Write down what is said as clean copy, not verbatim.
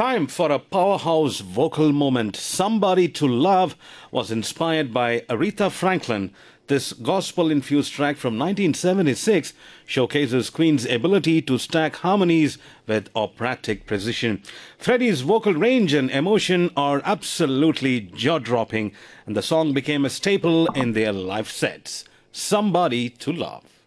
Time for a powerhouse vocal moment. Somebody to Love was inspired by Aretha Franklin. This gospel infused track from 1976 showcases Queen's ability to stack harmonies with operatic precision. Freddie's vocal range and emotion are absolutely jaw dropping, and the song became a staple in their live sets. Somebody to Love.